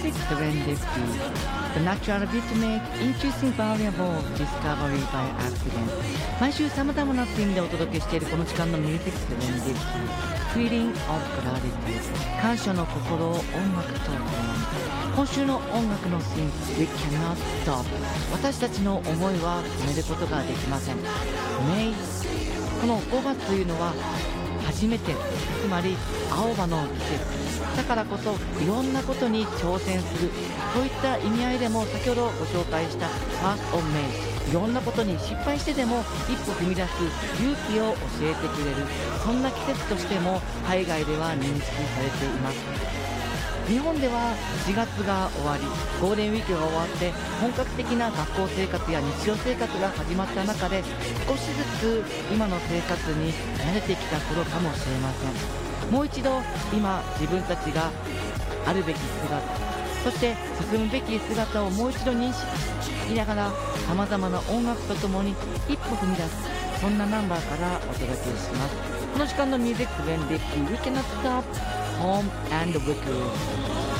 Music Serendipity, the natural bit to make interesting variable discovery by accident. 毎週様々なスインでお届けしているこの時間の Music Serendipity, Feeling of Gratitude, 感謝の心を音楽と共に。今週の音楽のスイン We cannot stop, 私たちの思いは止めることができません。May、 この5月というのは初めて、つまり青葉の季節だからこそいろんなことに挑戦する、そういった意味合いでも先ほどご紹介した First of May、 いろんなことに失敗してでも一歩踏み出す勇気を教えてくれる、そんな季節としても海外では認識されています。日本では4月が終わり、ゴールデンウィークが終わって本格的な学校生活や日常生活が始まった中で、少しずつ今の生活に慣れてきた頃かもしれません。もう一度今自分たちがあるべき姿、そして進むべき姿をもう一度認識しながら、様々な音楽とともに一歩踏み出す、そんなナンバーからお届けします。この時間のミュージックベンデッキ We cannot stop home and with you